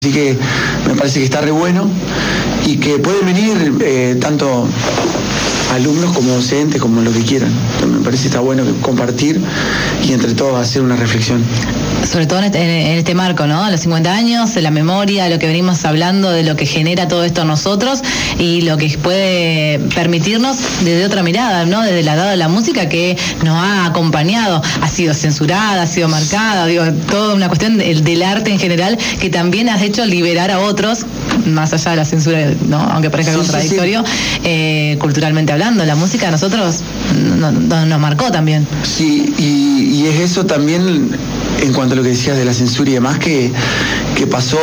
Así que me parece que está re bueno y que pueden venir tanto alumnos como docentes, como lo que quieran. Entonces, me parece que está bueno compartir y entre todos hacer una reflexión. Sobre todo en este marco, ¿no? Los 50 años, la memoria, lo que venimos hablando de lo que genera todo esto a nosotros y lo que puede permitirnos desde otra mirada, ¿no? Desde el lado de la música que nos ha acompañado, ha sido censurada, ha sido marcada, digo, toda una cuestión del arte en general que también has hecho liberar a otros, más allá de la censura, ¿no? Aunque parezca contradictorio, sí. Culturalmente hablando, la música a nosotros nos marcó también. Sí, y es eso también en cuanto a lo que decías de la censura y demás, que pasó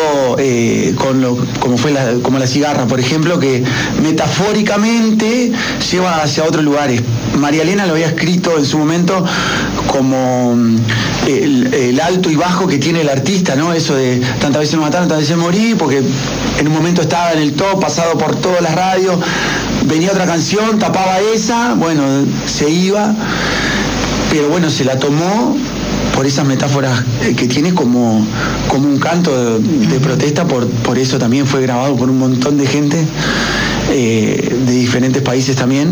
como la cigarra, por ejemplo, que metafóricamente lleva hacia otros lugares. María Elena lo había escrito en su momento como el alto y bajo que tiene el artista, ¿no? Eso de tantas veces me mataron, tantas veces morí, porque en un momento estaba en el top, pasado por todas las radios, venía otra canción, tapaba esa, bueno, se iba, pero bueno, se la tomó por esas metáforas que tiene como un canto de protesta, por eso también fue grabado por un montón de gente de diferentes países también.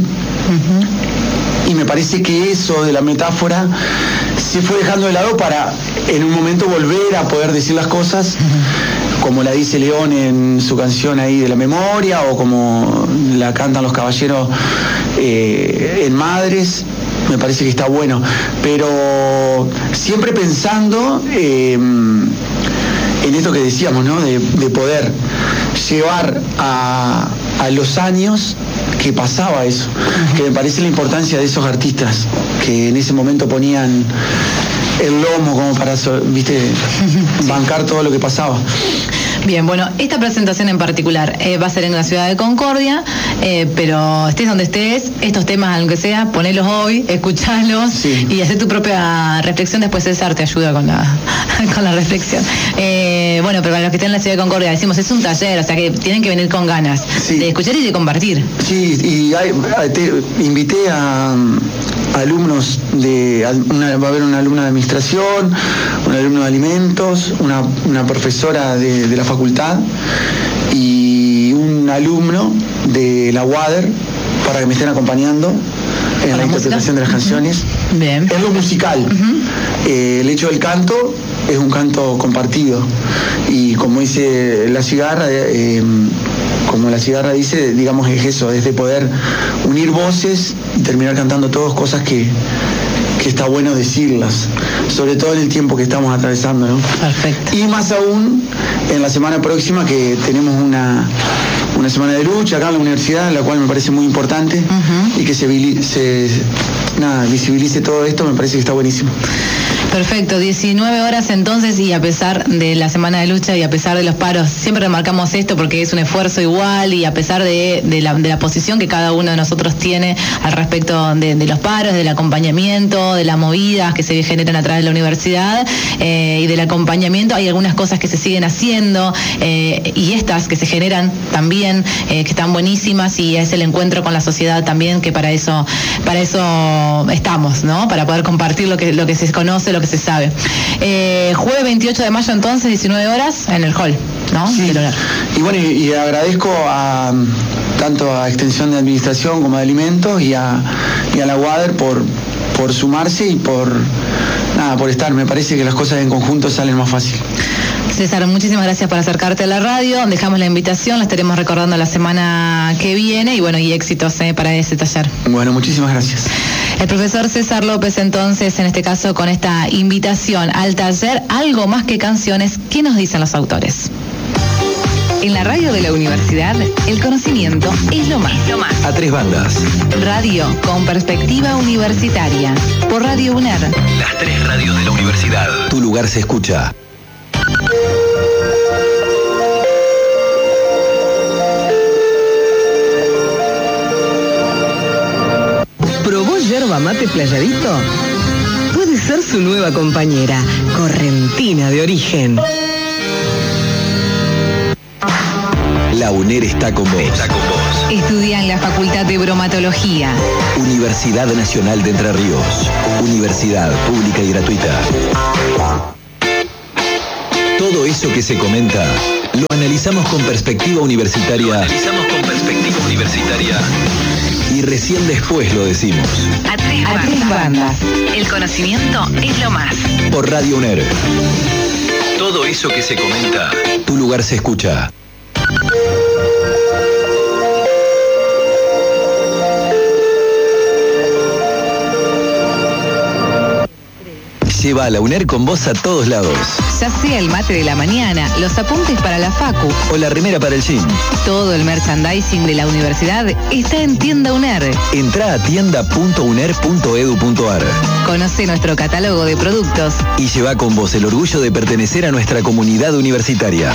Y me parece que eso de la metáfora se fue dejando de lado para en un momento volver a poder decir las cosas como la dice León en su canción ahí de la memoria, o como la cantan los caballeros en Madres. Me parece que está bueno, pero siempre pensando en esto que decíamos, ¿no? De poder llevar a los años que pasaba eso, que me parece la importancia de esos artistas que en ese momento ponían el lomo como para, viste, bancar todo lo que pasaba. Bien, bueno, esta presentación en particular va a ser en la ciudad de Concordia, pero estés donde estés, estos temas, aunque sea, ponelos hoy, escuchalos y hacer tu propia reflexión. Después César te ayuda con la reflexión. Bueno, pero para los que estén en la ciudad de Concordia, decimos, es un taller, o sea que tienen que venir con ganas de escuchar y de compartir. Sí, y invité a alumnos va a haber una alumna de administración, un alumno de alimentos, una profesora de la facultad y un alumno de la UADER para que me estén acompañando en la interpretación de las canciones. Bien. Es lo musical. El hecho del canto es un canto compartido y como dice la cigarra, como la cigarra dice, digamos, es eso, es de poder unir voces y terminar cantando todos cosas que está bueno decirlas, sobre todo en el tiempo que estamos atravesando, ¿no? Perfecto. Y más aún en la semana próxima, que tenemos una semana de lucha acá en la universidad, la cual me parece muy importante, y que se visibilice todo esto, me parece que está buenísimo. Perfecto, 19 horas entonces, y a pesar de la semana de lucha y a pesar de los paros, siempre remarcamos esto porque es un esfuerzo igual, y a pesar de la posición que cada uno de nosotros tiene al respecto de los paros, del acompañamiento, de las movidas que se generan a través de la universidad y del acompañamiento, hay algunas cosas que se siguen haciendo y estas que se generan también, que están buenísimas, y es el encuentro con la sociedad también, que para eso estamos, ¿no? Para poder compartir lo que se conoce, lo que se sabe. Jueves 28 de mayo entonces, 19 horas, en el hall, ¿no? Sí. Y bueno, y agradezco tanto a Extensión de Administración como de Alimentos y a la UADER por sumarse y por estar. Me parece que las cosas en conjunto salen más fácil. César, muchísimas gracias por acercarte a la radio. Dejamos la invitación, la estaremos recordando la semana que viene, y bueno, y éxitos para ese taller. Bueno, muchísimas gracias. El profesor César López, entonces, en este caso, con esta invitación al taller Algo más que canciones, ¿qué nos dicen los autores? En la radio de la universidad, el conocimiento es lo más. A tres bandas. Radio con perspectiva universitaria. Por Radio UNER. Las tres radios de la universidad. Tu lugar se escucha. ¿Probó yerba mate Playadito? Puede ser su nueva compañera, correntina de origen. La UNER está con vos. Estudia en la Facultad de Bromatología. Universidad Nacional de Entre Ríos. Universidad pública y gratuita. Todo eso que se comenta, lo Analizamos con perspectiva universitaria. Y recién después lo decimos. A tres bandas. El conocimiento es lo más. Por Radio UNER. Todo eso que se comenta, tu lugar se escucha. Lleva a la UNER con vos a todos lados. Ya sea el mate de la mañana, los apuntes para la facu o la remera para el gym. Todo el merchandising de la universidad está en Tienda UNER. Entrá a tienda.uner.edu.ar. Conoce nuestro catálogo de productos y lleva con vos el orgullo de pertenecer a nuestra comunidad universitaria.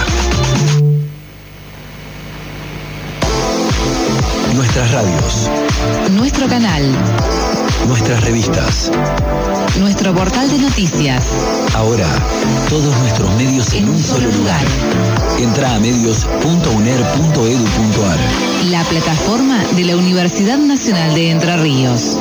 Nuestras radios. Nuestro canal. Nuestras revistas. Nuestro portal de noticias. Ahora, todos nuestros medios en un solo lugar. Entra a medios.uner.edu.ar. La plataforma de la Universidad Nacional de Entre Ríos.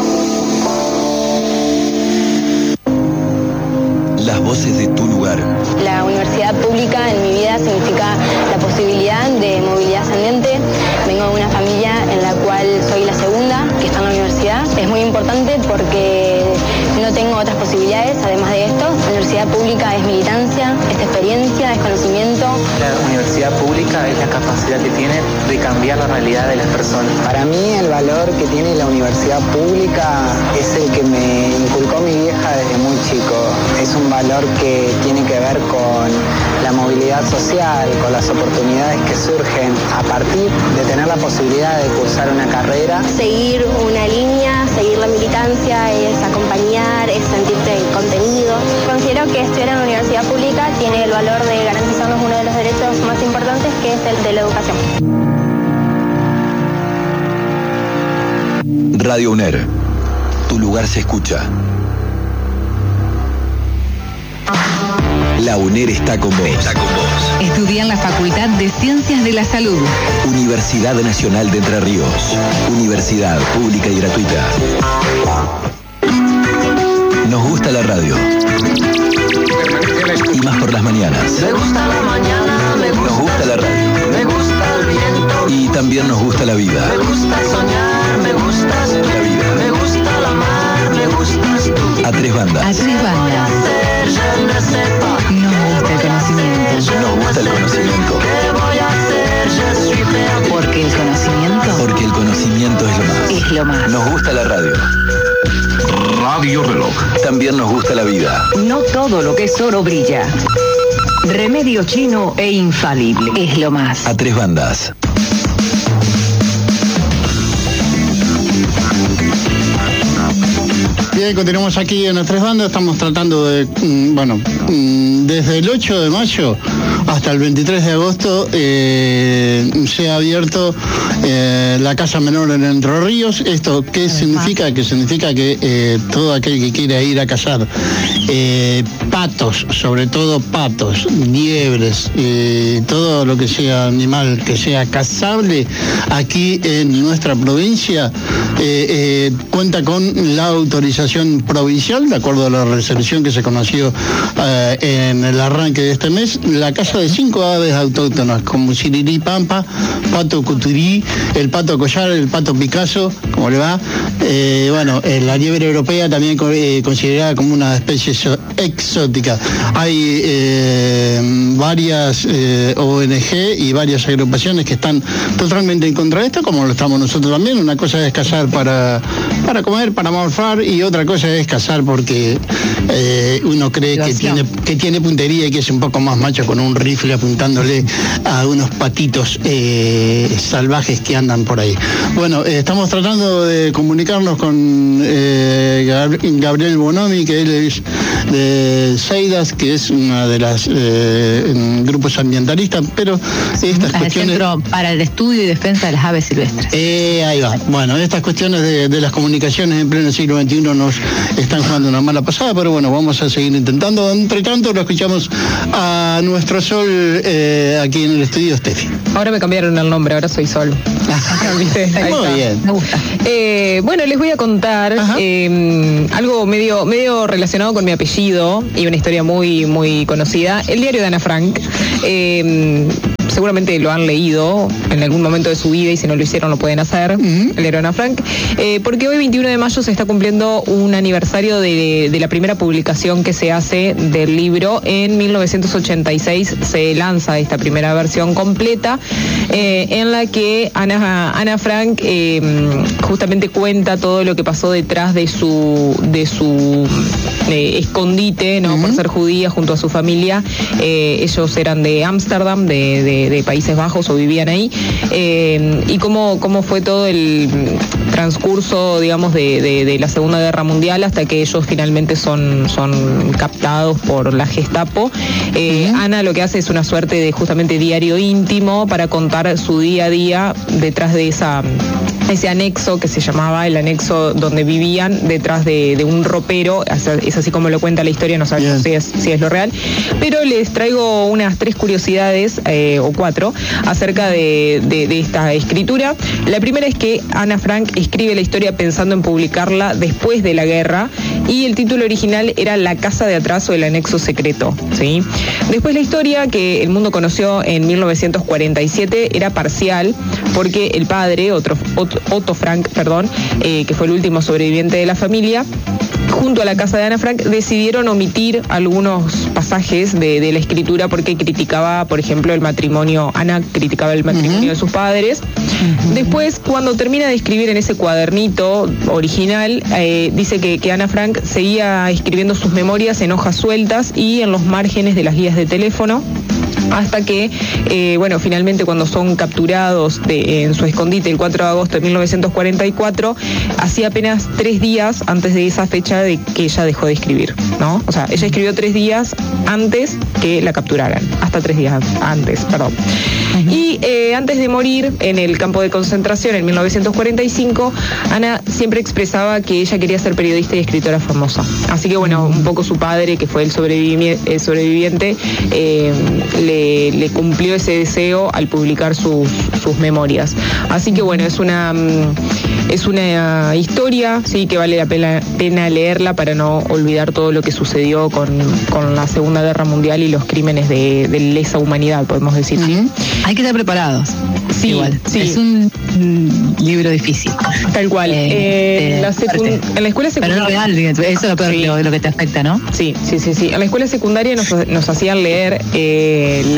Las voces de tu lugar. La universidad pública en mi vida significa la posibilidad de movilidad ascendente. Vengo de una familia en la cual soy la segunda que está en la universidad. Es muy importante porque no tengo otras posibilidades además de esto. La universidad pública es militancia, es experiencia, es conocimiento. La universidad pública es la capacidad que tiene de cambiar la realidad de las personas. Para mí el valor que tiene la universidad pública es el que me inculcó mi vieja desde muy chico. Es un valor que tiene que ver con la movilidad social, con las oportunidades que surgen a partir de tener la posibilidad de cursar una carrera. Seguir una línea, seguir la militancia, es acompañar, es sentirte contenido. Considero que estudiar en la universidad pública tiene el valor de garantizarnos uno de los derechos más importantes, que es el de la educación. Radio UNER. Tu lugar se escucha. La UNER está con vos. Estudia en la Facultad de Ciencias de la Salud. Universidad Nacional de Entre Ríos. Universidad pública y gratuita. Nos gusta la radio. Y más por las mañanas. Me gusta la mañana, nos gusta la radio. Me gusta el viento. Y también nos gusta la vida. Me gusta soñar, me gustas tú. La vida. Me gusta la mar, me gustas tú. A tres bandas. A tres bandas. Nos gusta el conocimiento. Nos gusta el conocimiento. Porque el conocimiento. Porque el conocimiento es lo más. Es lo más. Nos gusta la radio. Radio Reloj. También nos gusta la vida. No todo lo que es oro brilla. Remedio chino e infalible. Es lo más. A tres bandas. Bien, continuamos aquí en las tres bandas. Estamos tratando de, desde el 8 de mayo hasta el 23 de agosto se ha abierto la Casa Menor en Entre Ríos. ¿Esto qué significa? Que significa que todo aquel que quiera ir a cazar patos, sobre todo patos, liebres, todo lo que sea animal que sea cazable aquí en nuestra provincia, cuenta con la autorización provincial, de acuerdo a la resolución que se conoció en el arranque de este mes. La caza de 5 aves autóctonas como sirirí pampa, pato cuturí, el pato collar, el pato picasso, ¿cómo le va? La liebre europea también considerada como una especie exótica. Hay varias ONG y varias agrupaciones que están totalmente en contra de esto, como lo estamos nosotros también. Una cosa es cazar para comer, para morfar, y otra cosa es cazar porque uno cree que tiene puntería y que es un poco más macho con un rifle apuntándole a unos patitos salvajes que andan por ahí. Bueno, estamos tratando de comunicarnos con Gabriel Bonomi, que él es de Seidas, que es una de las grupos ambientalistas, pero estas cuestiones... Centro para el Estudio y Defensa de las Aves Silvestres. Ahí va. Bueno, estas cuestiones de las comunicaciones en pleno siglo XXI nos están jugando una mala pasada, pero bueno, vamos a seguir intentando. Entre tanto, lo escuchamos a nuestro Sol aquí en el estudio, Steffi. Ahora me cambiaron el nombre, ahora soy Sol. Muy bien. Me gusta. Les voy a contar algo medio relacionado con mi apellido y una historia muy, muy conocida. El diario de Ana Frank seguramente lo han leído en algún momento de su vida y si no lo hicieron lo pueden hacer, leer a Ana Frank, porque hoy 21 de mayo se está cumpliendo un aniversario de la primera publicación que se hace del libro. En 1986 se lanza esta primera versión completa, en la que Ana Frank justamente cuenta todo lo que pasó detrás de su escondite, ¿no? Por ser judía junto a su familia. Ellos eran de Ámsterdam, de Países Bajos, o vivían ahí, y cómo fue todo el transcurso, digamos, de la Segunda Guerra Mundial hasta que ellos finalmente son captados por la Gestapo. Ana lo que hace es una suerte de justamente diario íntimo para contar su día a día detrás de ese anexo que se llamaba el anexo donde vivían, detrás de un ropero. Es así como lo cuenta la historia, no sabemos si es lo real, pero les traigo unas 3 curiosidades o 4 acerca de esta escritura. La primera es que Ana Frank escribe la historia pensando en publicarla después de la guerra, y el título original era La casa de atrás o el anexo secreto, ¿sí? Después la historia que el mundo conoció en 1947 era parcial, porque el padre, Otto Frank, que fue el último sobreviviente de la familia, junto a la casa de Ana Frank, decidieron omitir algunos pasajes de la escritura porque criticaba, por ejemplo, el matrimonio. Ana criticaba el matrimonio de sus padres. Después, cuando termina de escribir en ese cuadernito original, dice que Ana Frank seguía escribiendo sus memorias en hojas sueltas y en los márgenes de las guías de teléfono, hasta que, finalmente cuando son capturados en su escondite el 4 de agosto de 1944, hacía apenas 3 días antes de esa fecha de que ella dejó de escribir, ¿no? O sea, ella escribió 3 días antes que la capturaran, hasta 3 días antes, perdón. Y antes de morir en el campo de concentración en 1945, Ana siempre expresaba que ella quería ser periodista y escritora famosa. Así que un poco su padre, que fue el sobreviviente, le cumplió ese deseo al publicar sus memorias. Así que es una historia, sí, que vale la pena leerla para no olvidar todo lo que sucedió con la Segunda Guerra Mundial y los crímenes de lesa humanidad, podemos decir. ¿Sí? Hay que estar preparados. Sí, igual. Sí. Es un libro difícil. Tal cual. En la escuela secundaria. Pero no real, eso es lo peor, lo que te afecta, ¿no? Sí. En la escuela secundaria nos hacían leer el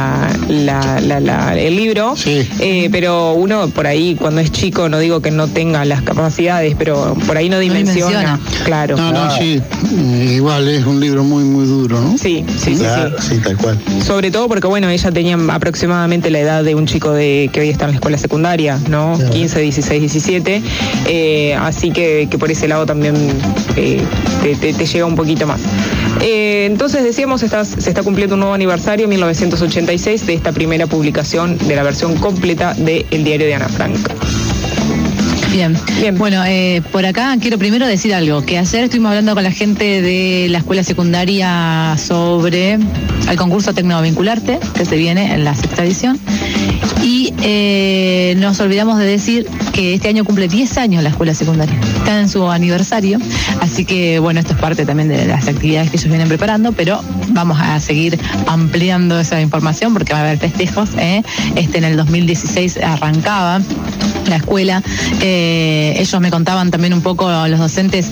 libro, pero uno por ahí, cuando es chico, no digo que no tenga las capacidades, pero por ahí no dimensiona. Claro. Sí. Igual es un libro muy, muy duro, ¿no? Sí, tal cual. Sobre todo porque, ella tenía aproximadamente la edad de un chico que hoy está en la escuela secundaria, ¿no? Claro. 15, 16, 17. Así que por ese lado también te llega un poquito más. Entonces decíamos, se está cumpliendo un nuevo aniversario, 1986, de esta primera publicación de la versión completa de El diario de Ana Frank. Bien. Bueno, por acá quiero primero decir algo, que ayer estuvimos hablando con la gente de la escuela secundaria sobre el concurso Tecnovincularte, que se viene en la 6ª edición, y nos olvidamos de decir que este año cumple 10 años la escuela secundaria. Está en su aniversario, así que esto es parte también de las actividades que ellos vienen preparando, pero vamos a seguir ampliando esa información porque va a haber festejos. En el 2016 arrancaba la escuela. Ellos me contaban también un poco, los docentes,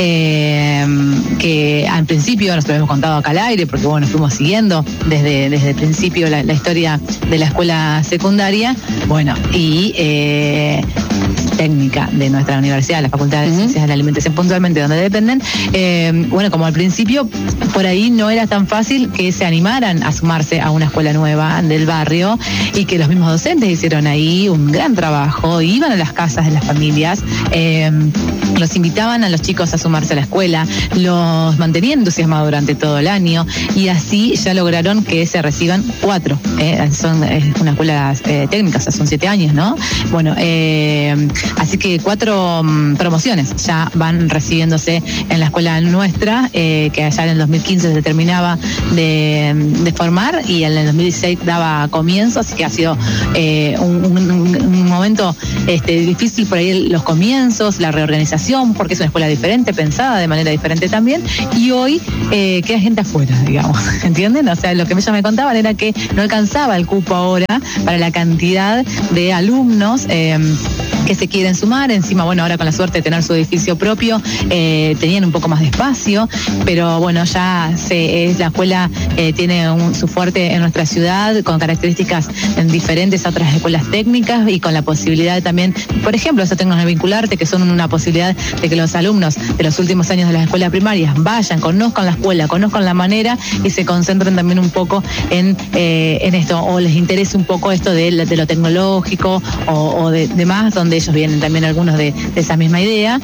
que al principio, nos lo habíamos contado acá al aire, porque fuimos siguiendo desde el principio la historia de la escuela secundaria, y técnica de nuestra universidad, la Facultad de Ciencias de la Alimentación puntualmente, donde dependen, como al principio por ahí no era tan fácil que se animaran a sumarse a una escuela nueva del barrio, y que los mismos docentes hicieron ahí un gran trabajo, iban a las casas de las familias, los invitaban a los chicos a sumarse a la escuela, los mantenían entusiasmados durante todo el año, y así ya lograron que se reciban 4. Son una escuela técnica, o sea, son 7 años, ¿no? Así que 4 promociones ya van recibiéndose en la escuela nuestra, que allá en el 2015 se terminaba de formar, y en el 2016 daba comienzo, así que ha sido un momento difícil por ahí, los comienzos, la reorganización movilización, porque es una escuela diferente, pensada de manera diferente también, y hoy queda gente afuera, digamos, ¿entienden? O sea, lo que ellos me contaban era que no alcanzaba el cupo ahora para la cantidad de alumnos que se quieren sumar. Encima, bueno, ahora con la suerte de tener su edificio propio, tenían un poco más de espacio, pero bueno, ya la escuela tiene su fuerte en nuestra ciudad, con características diferentes a otras escuelas técnicas y con la posibilidad también, por ejemplo, esos técnicos de vincularte, que son una posibilidad de que los alumnos de los últimos años de las escuelas primarias vayan, conozcan la escuela, conozcan la manera y se concentren también un poco en esto, o les interese un poco esto de lo tecnológico o de demás, donde ellos vienen también algunos de esa misma idea,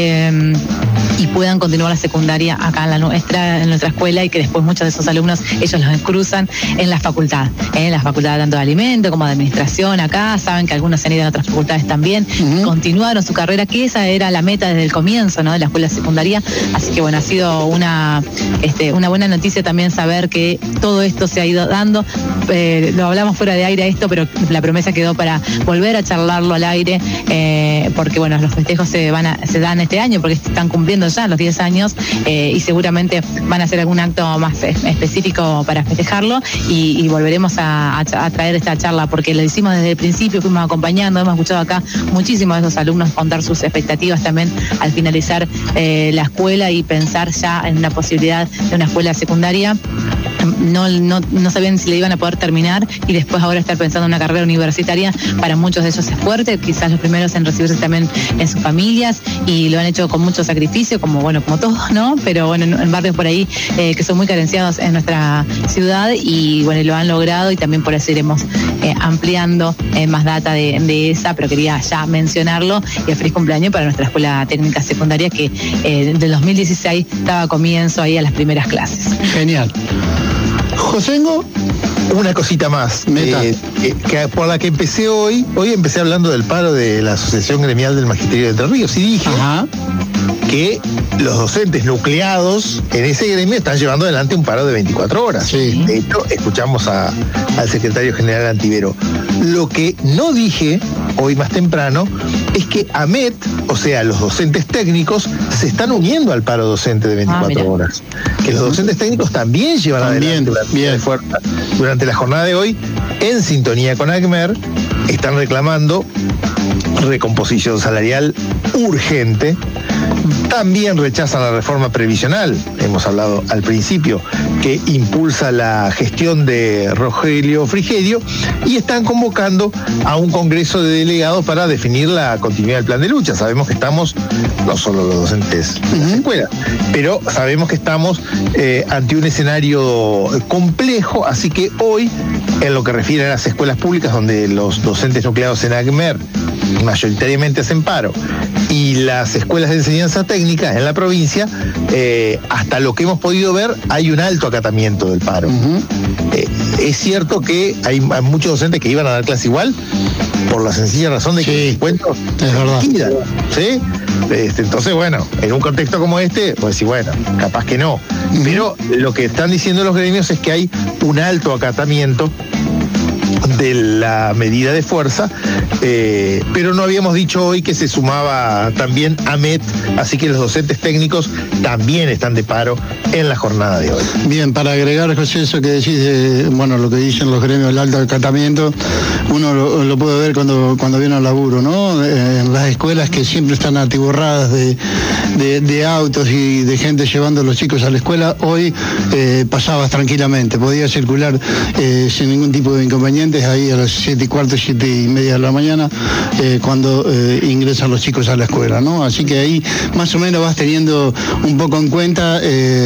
y puedan continuar la secundaria acá en nuestra escuela, y que después muchos de esos alumnos ellos los cruzan en la facultad tanto de alimento como de administración acá. Saben que algunos se han ido a otras facultades también, continuaron su carrera, que esa era la meta desde el comienzo, ¿no?, de la escuela secundaria. Así que bueno, ha sido una buena noticia también saber que todo esto se ha ido dando. Lo hablamos fuera de aire esto, pero la promesa quedó para volver a charlarlo al aire, porque bueno, los festejos se dan este año, porque están cumpliendo ya los 10 años, y seguramente van a hacer algún acto más específico para festejarlo, y volveremos a traer esta charla, porque lo hicimos desde el principio, fuimos acompañando, hemos escuchado acá muchísimos de esos alumnos contar sus expectativas también al finalizar la escuela y pensar ya en la posibilidad de una escuela secundaria. No sabían si le iban a poder terminar, y después ahora estar pensando en una carrera universitaria. Para muchos de ellos es fuerte, quizás los primeros en recibirse también en sus familias, y lo han hecho con mucho sacrificio, como todos, ¿no? Pero bueno, en barrios por ahí que son muy carenciados en nuestra ciudad, y bueno, lo han logrado, y también por eso iremos ampliando más data de esa, pero quería ya mencionarlo, y el feliz cumpleaños para nuestra escuela técnica secundaria, que del 2016 daba comienzo ahí a las primeras clases. Genial. Josengo, una cosita más, que por la que empecé hoy empecé hablando del paro de la Asociación Gremial del Magisterio de Entre Ríos, y dije que los docentes nucleados en ese gremio están llevando adelante un paro de 24 horas. Sí. De hecho, escuchamos al secretario general Antivero. Lo que no dije hoy más temprano es que AMET, o sea, los docentes técnicos, se están uniendo al paro docente de 24 horas. Que los docentes técnicos también llevan adelante durante la jornada de hoy, en sintonía con ACMER, están reclamando recomposición salarial urgente. También rechazan la reforma previsional, hemos hablado al principio, que impulsa la gestión de Rogelio Frigerio, y están convocando a un congreso de delegados para definir la continuidad del plan de lucha. Sabemos que estamos, no solo los docentes de las escuelas, pero sabemos que estamos ante un escenario complejo, así que hoy, en lo que refiere a las escuelas públicas, donde los docentes nucleados en ACMER mayoritariamente hacen paro, y las escuelas de enseñanza técnica en la provincia, hasta lo que hemos podido ver, hay un alto acatamiento del paro. Es cierto que hay muchos docentes que iban a dar clase igual, por la sencilla razón de que el descuento es verdad. ¿Sí? Entonces, bueno, en un contexto como este, pues sí, bueno, capaz que no. Pero lo que están diciendo los gremios es que hay un alto acatamiento de la medida de fuerza, pero no habíamos dicho hoy que se sumaba también AMET, así que los docentes técnicos también están de paro en la jornada de hoy. Bien, para agregar, José, eso que decís, lo que dicen los gremios del alto acatamiento, uno lo puede ver cuando viene al laburo, ¿no? En las escuelas que siempre están atiborradas de autos y de gente llevando a los chicos a la escuela, hoy pasabas tranquilamente, podías circular sin ningún tipo de inconveniente ahí a las 7:15, 7:30 de la mañana, cuando ingresan los chicos a la escuela, ¿no? Así que ahí más o menos vas teniendo un poco en cuenta,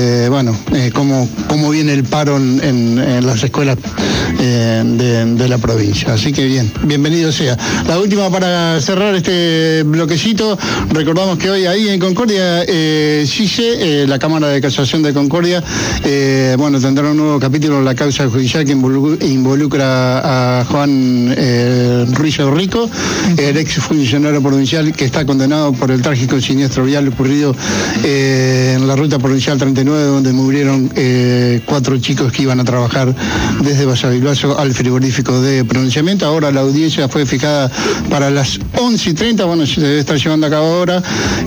cómo viene el paro en las escuelas de la provincia. Así que bienvenido sea. La última para cerrar este bloquecito, recordamos que hoy ahí en Concordia, CICE, la Cámara de Casación de Concordia, tendrá un nuevo capítulo en la causa judicial que involucra a Juan con Rizzo Rico, el ex funcionario provincial que está condenado por el trágico siniestro vial ocurrido en la ruta provincial 39, donde murieron 4 chicos que iban a trabajar desde Basavilbaso al frigorífico de pronunciamiento. Ahora la audiencia fue fijada para las 11:30, bueno, se debe estar llevando a cabo ahora,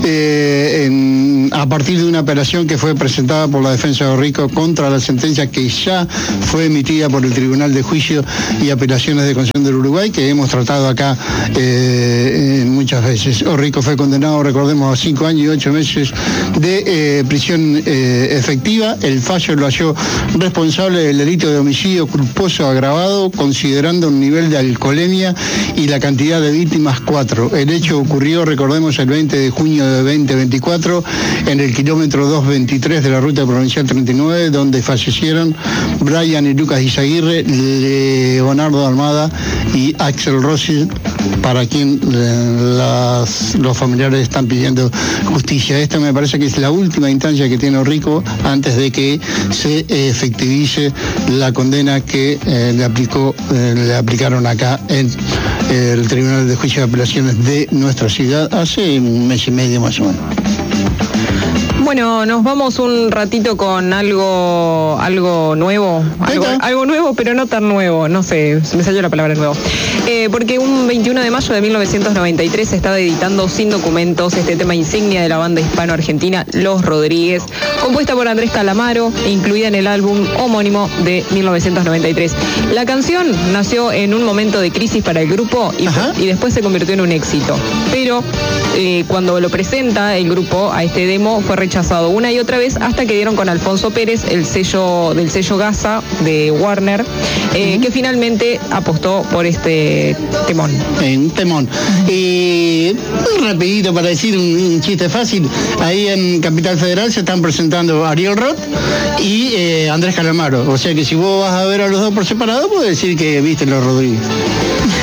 a partir de una apelación que fue presentada por la defensa de Rico contra la sentencia que ya fue emitida por el Tribunal de Juicio y Apelaciones de Concepción del Uruguay, que hemos tratado acá muchas veces. Rico fue condenado, recordemos, a 5 años y 8 meses de prisión efectiva. El fallo lo halló responsable del delito de homicidio culposo agravado, considerando un nivel de alcoholemia y la cantidad de víctimas 4. El hecho ocurrió, recordemos, el 20 de junio de 2024 en el kilómetro 223 de la ruta provincial 39, donde fallecieron Brian y Lucas Izaguirre, Leonardo Almada y Axel Rossi, para quien los familiares están pidiendo justicia. Esta me parece que es la última instancia que tiene Rico antes de que se efectivice la condena que le aplicaron acá en el Tribunal de Juicio de Apelaciones de nuestra ciudad hace un mes y medio más o menos. Bueno, nos vamos un ratito con algo nuevo, algo nuevo, pero no tan nuevo, no sé, me salió la palabra nuevo. Porque un 21 de mayo de 1993 se estaba editando Sin Documentos, este tema insignia de la banda hispano-argentina Los Rodríguez, compuesta por Andrés Calamaro e incluida en el álbum homónimo de 1993. La canción nació en un momento de crisis para el grupo y después se convirtió en un éxito. Pero cuando lo presenta el grupo a este demo fue rechazado una y otra vez hasta que dieron con Alfonso Pérez, del sello Gaza de Warner, que finalmente apostó por este temón. Un temón. Muy rapidito para decir un chiste fácil. Ahí en Capital Federal se están presentando Ariel Roth y Andrés Calamaro. O sea que si vos vas a ver a los dos por separado, puedes decir que viste Los Rodríguez.